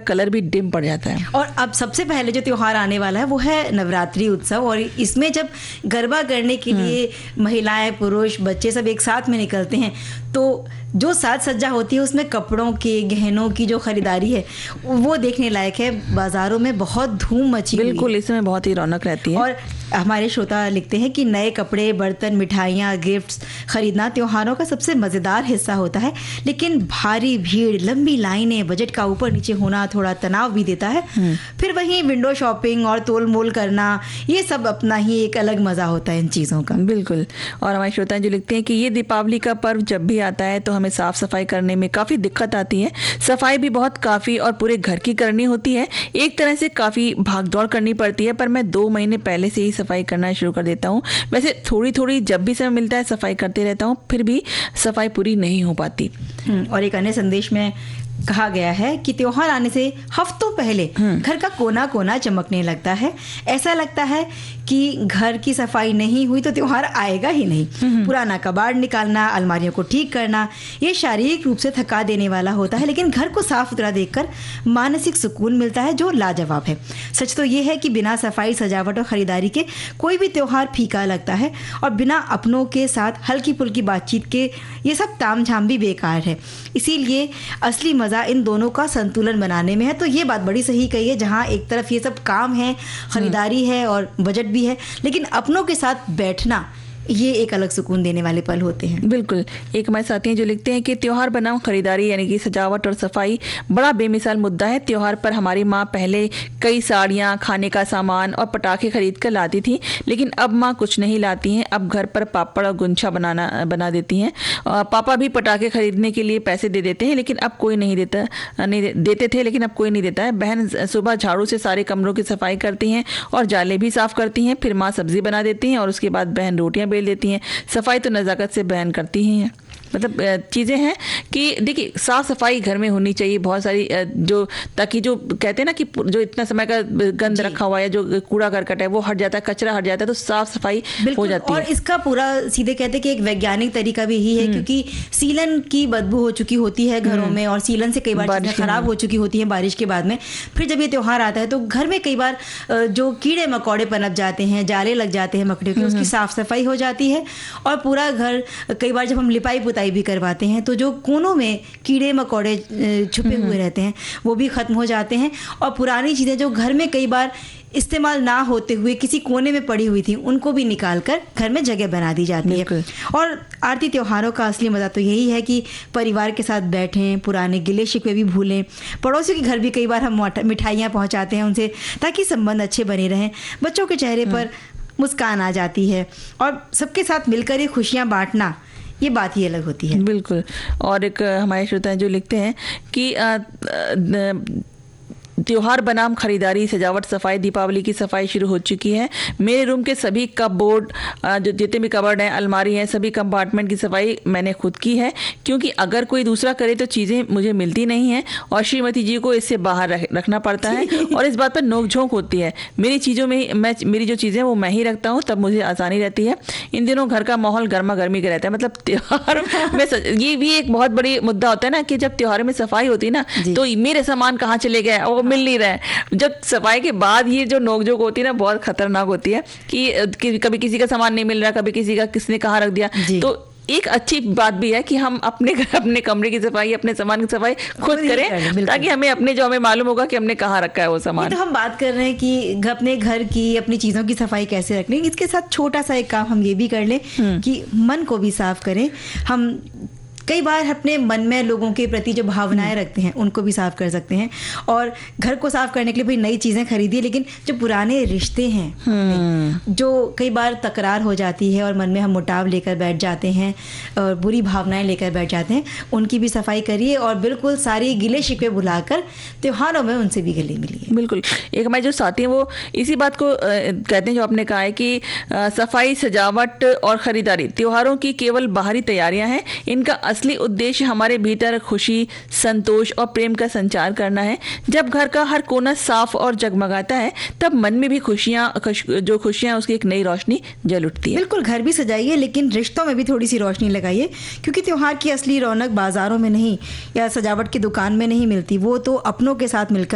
Colour भी dim पड़ जाता है। और अब सबसे पहले जो त्योहार आने वाला है वो है नवरात्रि उत्सव, और इसमें जब गरबा करने के लिए महिलाएं, पुरुष, बच्चे सब एक साथ में निकलते हैं तो जो साज सज्जा होती है उसमें कपड़ों के, गहनों की जो खरीदारी है वो देखने लायक है। बाजारों में बहुत धूम मची हुई है। बिल्कुल, इसमें बहुत ही रौनक रहती है। और हमारे श्रोता लिखते हैं कि नए कपड़े, बर्तन, मिठाइयाँ, गिफ्ट्स खरीदना त्योहारों का सबसे मज़ेदार हिस्सा होता है, लेकिन भारी भीड़, लंबी लाइनें, बजट का ऊपर नीचे होना थोड़ा तनाव भी देता है। फिर वहीं विंडो शॉपिंग और तोल मोल करना, ये सब अपना ही एक अलग मज़ा होता है इन चीज़ों का। बिल्कुल। और हमारे श्रोता जो लिखते हैं कि ये दीपावली का पर्व जब भी आता है तो हमें साफ सफाई करने में काफ़ी दिक्कत आती है। सफाई भी बहुत काफ़ी और पूरे घर की करनी होती है। एक तरह से काफ़ी भागदौड़ करनी पड़ती है, पर मैं 2 महीने पहले से ही सफाई करना शुरू कर देता हूँ। वैसे थोड़ी थोड़ी जब भी समय मिलता है सफाई करते रहता हूँ, फिर भी सफाई पूरी नहीं हो पाती। और एक अन्य संदेश में कहा गया है कि त्योहार आने से हफ्तों पहले घर का कोना कोना चमकने लगता है। ऐसा लगता है कि घर की सफाई नहीं हुई तो त्योहार आएगा ही नहीं। पुराना कबाड़ निकालना, अलमारियों को ठीक करना, ये शारीरिक रूप से थका देने वाला होता है, लेकिन घर को साफ सुथरा देखकर मानसिक सुकून मिलता है जो लाजवाब है। सच तो ये है कि बिना सफाई, सजावट और खरीदारी के कोई भी त्योहार फीका लगता है, और बिना अपनों के साथ हल्की फुल्की बातचीत के ये सब तामझाम भी बेकार है। इसीलिए असली मजा इन दोनों का संतुलन बनाने में है। तो ये बात बड़ी सही कही है, जहाँ एक तरफ ये सब काम है, खरीदारी है और बजट भी है, लेकिन अपनों के साथ बैठना ये एक अलग सुकून देने वाले पल होते हैं। बिल्कुल। एक हमारे साथी हैं जो लिखते हैं कि त्योहार बनाम खरीदारी यानी कि सजावट और सफाई बड़ा बेमिसाल मुद्दा है। त्योहार पर हमारी माँ पहले कई साड़ियाँ, खाने का सामान और पटाखे खरीद कर लाती थी, लेकिन अब माँ कुछ नहीं लाती हैं। अब घर पर पापड़ और गुंछा बना देती हैं। पापा भी पटाखे खरीदने के लिए पैसे दे देते हैं, लेकिन अब कोई नहीं देते थे, लेकिन अब कोई नहीं देता है। बहन सुबह झाड़ू से सारे कमरों की सफाई करती हैं और जाले भी साफ करती हैं। फिर माँ सब्जी बना देती हैं और उसके बाद बहन रोटियाँ बेल देती हैं। सफाई तो नज़ाकत से बहन करती ही हैं। मतलब चीज़ें हैं कि देखिए साफ़ सफाई घर में होनी चाहिए बहुत सारी, जो ताकि जो कहते हैं ना कि जो इतना समय का गंद रखा हुआ है, जो कूड़ा करकट है वो हट जाता है, कचरा हट जाता है, तो साफ़ सफाई हो जाती है। और इसका पूरा सीधे कहते हैं कि एक वैज्ञानिक तरीका भी यही है, क्योंकि सीलन की बदबू हो चुकी होती है घरों में, और सीलन से कई बार चीज़ें खराब हो चुकी होती हैं बारिश के बाद में। फिर जब ये त्यौहार आता है तो घर में कई बार जो कीड़े मकोड़े पनप जाते हैं, जाले लग जाते हैं मकड़ियों के, उसकी साफ सफाई हो जाती है। और पूरा घर, कई बार जब हम लिपाई पुताई भी करवाते हैं तो जो कोनों में कीड़े मकोड़े छुपे हुए रहते हैं वो भी खत्म हो जाते हैं, और पुरानी चीज़ें जो घर में कई बार इस्तेमाल ना होते हुए किसी कोने में पड़ी हुई थी उनको भी निकाल कर घर में जगह बना दी जाती है। और आरती त्योहारों का असली मज़ा तो यही है कि परिवार के साथ बैठें, पुराने गिले शिकवे भी भूलें। पड़ोसियों के घर भी कई बार हम मिठाइयाँ पहुँचाते हैं उनसे, ताकि संबंध अच्छे बने रहें। बच्चों के चेहरे पर मुस्कान आ जाती है, और सबके साथ मिलकर ये खुशियाँ बांटना, ये बात ही अलग होती है। बिल्कुल। और एक हमारे श्रोता जो लिखते हैं कि त्योहार बनाम खरीदारी, सजावट, सफाई, दीपावली की सफाई शुरू हो चुकी है। मेरे रूम के सभी कपबोर्ड, जो जितने भी कबर्ड हैं, अलमारी हैं, सभी कंपार्टमेंट की सफाई मैंने खुद की है, क्योंकि अगर कोई दूसरा करे तो चीज़ें मुझे मिलती नहीं हैं और श्रीमती जी को इससे बाहर रखना पड़ता है, और इस बात पर नोकझोंक होती है। मेरी चीज़ों में मेरी जो चीज़ें वो मैं ही रखता हूँ, तब मुझे आसानी रहती है। इन दिनों घर का माहौल गर्मा गर्मी का रहता है। मतलब त्योहार में ये भी एक बहुत बड़ी मुद्दा होता है ना कि जब त्योहार में सफाई होती है ना, तो मेरे सामान कहाँ चले गए, वो मिल नहीं रहा है। जब सफाई के बाद ये जो नोकझोंक होती है ना, बहुत खतरनाक होती है कि कभी किसी का सामान नहीं मिल रहा, कभी किसी का किसने कहाँ रख दिया। तो एक अच्छी बात भी है कि हम अपने कमरे की सफाई, अपने सामान की सफाई खुद करें, ताकि हमें मालूम होगा कि हमने कहाँ रखा है वो सामान। तो हम बात कर रहे हैं कि अपने घर की, अपनी चीज़ों की सफाई कैसे रखनी। इसके साथ छोटा सा एक काम हम ये भी कर लें कि मन को भी साफ करें। हम कई बार अपने मन में लोगों के प्रति जो भावनाएं रखते हैं उनको भी साफ कर सकते हैं, और घर को साफ करने के लिए भाई नई चीज़ें खरीदिए, लेकिन जो पुराने रिश्ते हैं, जो कई बार तकरार हो जाती है और मन में हम मुटाव लेकर बैठ जाते हैं और बुरी भावनाएं लेकर बैठ जाते हैं, उनकी भी सफाई करिए और बिल्कुल सारी गिले शिकवे भुलाकर त्योहारों में उनसे भी गले मिलिए। बिल्कुल। एक हमारे जो साथी हैं वो इसी बात को कहते हैं, जो आपने कहा है कि सफाई, सजावट और खरीदारी त्योहारों की केवल बाहरी तैयारियां हैं। इनका असली उद्देश्य हमारे भीतर खुशी, संतोष और प्रेम का संचार करना है। जब घर का हर कोना साफ और जगमगाता है, तब मन में भी खुशियाँ उसकी एक नई रोशनी जल उठती है। बिल्कुल, घर भी सजाइए, लेकिन रिश्तों में भी थोड़ी सी रोशनी लगाइए, क्योंकि त्योहार की असली रौनक बाजारों में नहीं या सजावट की दुकान में नहीं मिलती, वो तो अपनों के साथ मिलकर